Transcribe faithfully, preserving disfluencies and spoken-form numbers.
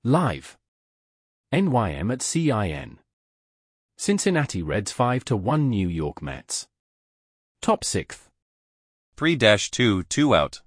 Live. N Y M at C I N. Cincinnati Reds five to one New York Mets. Top sixth. three two, two out.